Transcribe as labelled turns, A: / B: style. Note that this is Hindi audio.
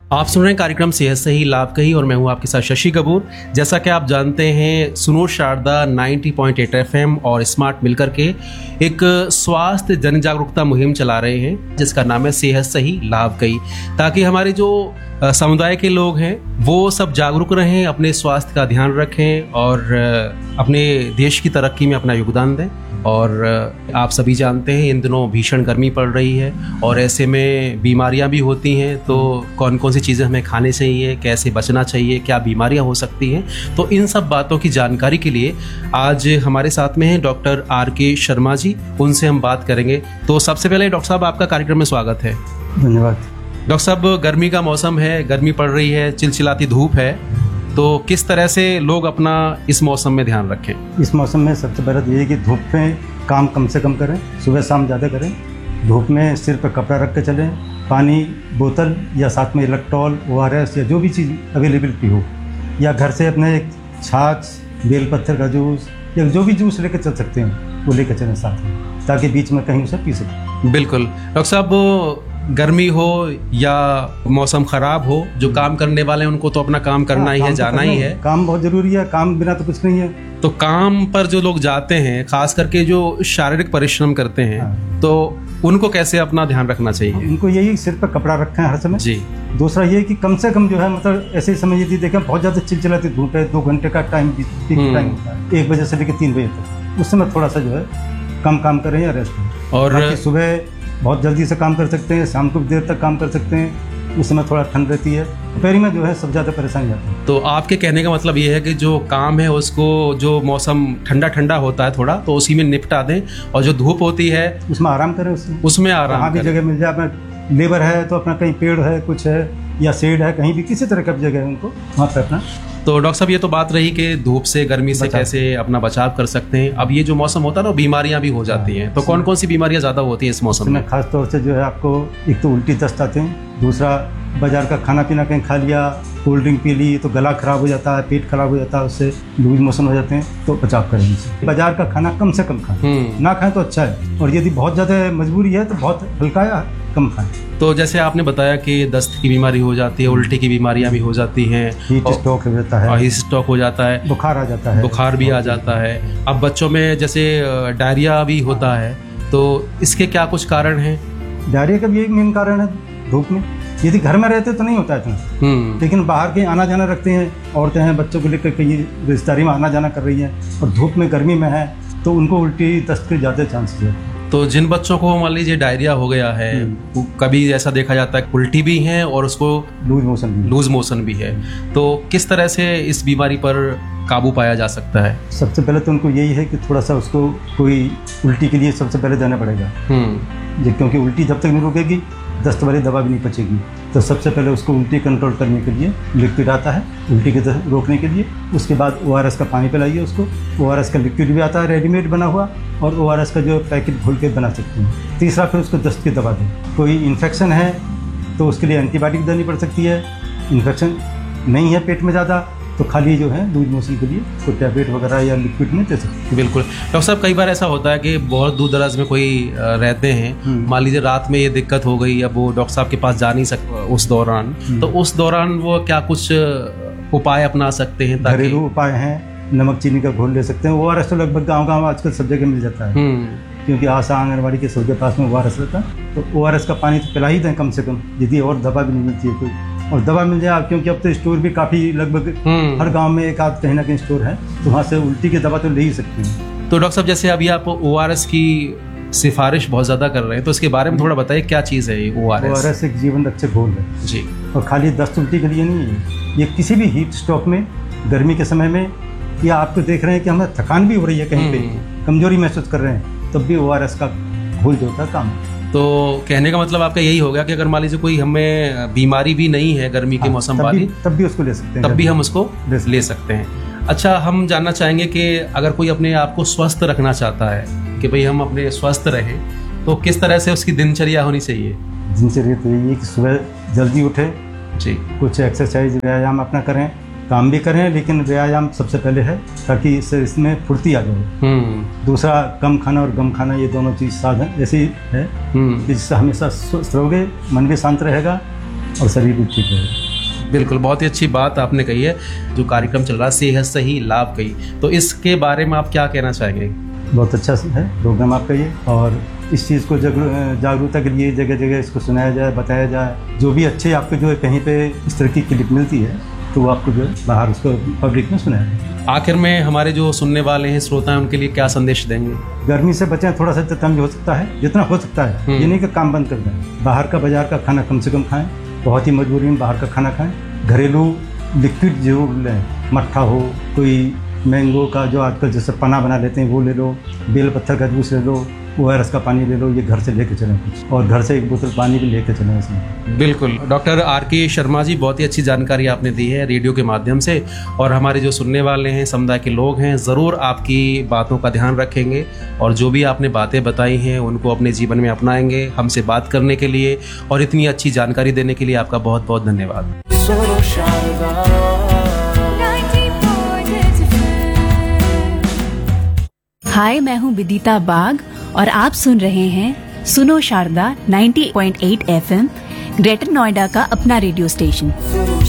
A: आप सुन रहे हैं कार्यक्रम सेहत सही लाभ कही और मैं हूं आपके साथ शशि कपूर। जैसा कि आप जानते हैं, सुनो शारदा 90.8 FM और स्मार्ट मिलकर के एक स्वास्थ्य जन जागरूकता मुहिम चला रहे हैं जिसका नाम है सेहत सही लाभ कही, ताकि हमारे जो समुदाय के लोग हैं वो सब जागरूक रहें, अपने स्वास्थ्य का ध्यान रखें और अपने देश की तरक्की में अपना योगदान दें। और आप सभी जानते हैं इन दिनों भीषण गर्मी पड़ रही है और ऐसे में बीमारियां भी होती हैं, तो कौन कौन सी चीज़ें हमें खाने चाहिए, कैसे बचना चाहिए, क्या बीमारियां हो सकती हैं, तो इन सब बातों की जानकारी के लिए आज हमारे साथ में हैं डॉक्टर RK शर्मा जी। उनसे हम बात करेंगे। तो सबसे पहले डॉक्टर साहब, आपका कार्यक्रम में स्वागत है।
B: धन्यवाद।
A: डॉक्टर साहब, गर्मी का मौसम है, गर्मी पड़ रही है, चिलचिलाती धूप है, तो किस तरह से लोग अपना इस मौसम में ध्यान रखें?
B: इस मौसम में सबसे पहले तो ये है कि धूप में काम कम से कम करें, सुबह शाम ज़्यादा करें। धूप में सिर पर कपड़ा रख के चलें, पानी बोतल या साथ में इलेक्ट्रॉल, ORS या जो भी चीज़ अवेलेबिलिटी हो, या घर से अपने एक छाछ, बेलपत्थर का जूस या जो भी जूस लेकर चल सकते हैं वो लेकर चलें साथ में, ताकि बीच में कहीं उसे पी सकें।
A: बिल्कुल। डॉक्टर साहब, गर्मी हो या मौसम खराब हो, जो काम करने वाले हैं उनको तो अपना काम करना ही है, जाना ही है।
B: काम बहुत जरूरी है, काम बिना तो कुछ नहीं है।
A: तो काम पर जो लोग जाते हैं, खास करके जो शारीरिक परिश्रम करते हैं, तो उनको कैसे अपना ध्यान रखना चाहिए?
B: उनको यही सिर पर कपड़ा रखें हर समय
A: जी।
B: दूसरा ये कि कम से कम जो है, मतलब ऐसे ही समय यदि देखें बहुत ज़्यादा चिलचिलाती धूप है, 2 घंटे का टाइम टाइम होता है, 1 बजे से लेकर 3 बजे तक, उस समय थोड़ा सा जो है कम काम करें या रेस्ट करें।
A: और
B: सुबह बहुत जल्दी से काम कर सकते हैं, शाम को देर तक काम कर सकते हैं, उस समय थोड़ा ठंड रहती है, दोपहर में जो है सब ज़्यादा परेशानी आती है।
A: तो आपके कहने का मतलब ये है कि जो काम है उसको, जो मौसम ठंडा ठंडा होता है थोड़ा, तो उसी में निपटा दें, और जो धूप होती है उसमें
B: आराम करें,
A: उसमें आराम
B: कहीं भी जगह मिल जाए। अपना लेबर है तो अपना कहीं पेड़ है, कुछ है, या शेड है, कहीं भी किसी तरह का भी जगह है उनको वहाँ पर अपना।
A: तो डॉक्टर साहब, ये तो बात रही कि धूप से, गर्मी से कैसे अपना बचाव कर सकते हैं। अब ये जो मौसम होता है ना, बीमारियां भी हो जाती हैं, तो कौन कौन सी बीमारियां ज़्यादा होती हैं इस मौसम में?
B: खास तौर से जो है आपको एक तो उल्टी दस्त आते हैं, दूसरा बाजार का खाना पीना कहीं खा लिया, कोल्ड ड्रिंक पी ली तो गला खराब हो जाता है, पेट खराब हो जाता है, उससे लूज मोशन हो जाते हैं, तो बचाव करें इनसे। बाजार का खाना कम से कम खाएं, ना खाएं तो अच्छा है, और यदि बहुत ज़्यादा मजबूरी है तो बहुत हल्का या कम खाएं।
A: तो जैसे आपने बताया कि दस्त की बीमारी हो जाती है, उल्टी की बीमारियां भी हो जाती हैं,
B: हीट स्ट्रोक हो जाता है,
A: हीट स्ट्रोक हो जाता है,
B: बुखार आ जाता है,
A: बुखार भी आ जाता है। अब बच्चों में जैसे डायरिया भी होता है, तो इसके क्या कुछ कारण हैं?
B: डायरिया का भी एक मेन कारण है धूप में। यदि घर में रहते तो नहीं होता इतना, लेकिन बाहर के आना जाना रखते हैं, औरतें हैं, बच्चों को लेकर कहीं रिश्तेदारी में आना जाना कर रही हैं, और धूप में गर्मी में है तो उनको उल्टी दस्त के ज़्यादा चांसेस है।
A: तो जिन बच्चों को मान लीजिए डायरिया हो गया है, कभी ऐसा देखा जाता है उल्टी भी है और उसको लूज मोशन भी है, तो किस तरह से इस बीमारी पर काबू पाया जा सकता है?
B: सबसे पहले तो उनको यही है कि थोड़ा सा उसको कोई उल्टी के लिए सबसे पहले जाना पड़ेगा, क्योंकि उल्टी जब तक नहीं रुकेगी दस्त वाली दवा भी नहीं पचेगी। तो सबसे पहले उसको उल्टी कंट्रोल करने के लिए लिक्विड आता है, उल्टी के दस्त रोकने के लिए। उसके बाद ORS का पानी पिलाइए उसको। ORS का लिक्विड भी आता है रेडीमेड बना हुआ, और ORS का जो पैकेट घोल के बना सकते हैं। तीसरा, फिर उसको दस्त की दवा दें। कोई इन्फेक्शन है तो उसके लिए एंटीबायोटिक देनी पड़ सकती है। इन्फेक्शन नहीं है पेट में ज़्यादा तो खाली जो है लूज मोशन के लिए कोई टैबलेट वगैरह या लिक्विड में दे सकते हैं।
A: बिल्कुल। डॉक्टर साहब, कई बार ऐसा होता है कि बहुत दूर दराज में कोई रहते हैं, मान लीजिए रात में ये दिक्कत हो गई, अब वो डॉक्टर साहब के पास जा नहीं सकते उस दौरान, तो उस दौरान वो क्या कुछ उपाय अपना सकते हैं?
B: घरेलू उपाय हैं, नमक चीनी का घोल ले सकते हैं। ORS तो लगभग गाँव आजकल सब जगह मिल जाता है, क्योंकि आशा आंगनबाड़ी के सबके पास में ORS रहता है। तो ORS का पानी तो पिला ही दें कम से कम, यदि और दवा भी नहीं मिलती है कोई, और दवा मिल जाए, क्योंकि अब तो स्टोर भी काफ़ी लगभग हर गांव में एक आध कहीं ना कहीं स्टोर है, तो वहाँ से उल्टी की दवा तो ले ही सकते हैं।
A: तो डॉक्टर साहब, जैसे अभी आप ORS की सिफारिश बहुत ज़्यादा कर रहे हैं, तो इसके बारे में थोड़ा बताइए, क्या चीज़ है ये ORS?
B: ORS एक जीवन रक्षक घोल है
A: जी,
B: और खाली दस्त उल्टी के लिए नहीं है, ये किसी भी हीट स्ट्रोक में, गर्मी के समय में, या आपको देख रहे हैं कि हमें थकान भी हो रही है, कहीं पे कमजोरी महसूस कर रहे हैं, तब भी ORS का घोल जो होता है काम।
A: तो कहने का मतलब आपका यही होगा कि अगर मान लीजिए कोई हमें बीमारी भी नहीं है गर्मी के मौसम वाली,
B: तब भी उसको ले सकते हैं,
A: तब भी हम उसको ले सकते हैं। अच्छा, हम जानना चाहेंगे कि अगर कोई अपने आप को स्वस्थ रखना चाहता है कि भाई हम अपने स्वस्थ रहें, तो किस तरह से उसकी दिनचर्या होनी चाहिए?
B: दिनचर्या तो यही है कि सुबह जल्दी उठे
A: जी,
B: कुछ एक्सरसाइज व्यायाम अपना करें, काम भी करें, लेकिन व्यायाम सबसे पहले है, ताकि इससे इसमें फुर्ती आ जाए। दूसरा, कम खाना और गम खाना, ये दोनों चीज़ साधन ऐसी है जिससे हमेशा स्वस्थ रहोगे, मन भी शांत रहेगा, और शरीर भी ठीक रहेगा।
A: बिल्कुल, बहुत ही अच्छी बात आपने कही है। जो कार्यक्रम चल रहा है सेहत सही लाभ कही, तो इसके बारे में आप क्या कहना चाहेंगे?
B: बहुत अच्छा है प्रोग्राम आपका ये, और इस चीज़ को जागरूकता के लिए जगह जगह इसको सुनाया जाए, बताया जाए। जो भी अच्छे आपको जो है कहीं पे इस तरह की क्लिप मिलती है तो वो आपको जो है बाहर उसको पब्लिक में सुनाया जाए।
A: आखिर में हमारे जो सुनने वाले हैं, श्रोता हैं, उनके लिए क्या संदेश देंगे?
B: गर्मी से बचें, थोड़ा सा जितना भी हो सकता है, जितना हो सकता है, ये नहीं कि काम बंद कर दें। बाहर का बाजार का खाना कम से कम खाएं, बहुत ही मजबूरी में बाहर का खाना खाएं। घरेलू लिक्विड जो लें, मट्ठा हो, कोई मैंगो का जो आजकल जैसे पना बना लेते हैं वो ले लो, बेल पत्थर का जूस ले लो, ORS का पानी ले लो, ये घर से लेके चलें कुछ, और घर से एक बोतल पानी भी लेके चलें इसमें।
A: बिल्कुल, डॉक्टर RK शर्मा जी, बहुत ही अच्छी जानकारी आपने दी है रेडियो के माध्यम से, और हमारे जो सुनने वाले हैं, समुदाय के लोग हैं, ज़रूर आपकी बातों का ध्यान रखेंगे और जो भी आपने बातें बताई हैं उनको अपने जीवन में अपनाएंगे। हमसे बात करने के लिए और इतनी अच्छी जानकारी देने के लिए आपका बहुत बहुत धन्यवाद।
C: हाय, मैं हूँ विदिता बाग और आप सुन रहे हैं सुनो शारदा 90.8 FM, ग्रेटर नोएडा का अपना रेडियो स्टेशन।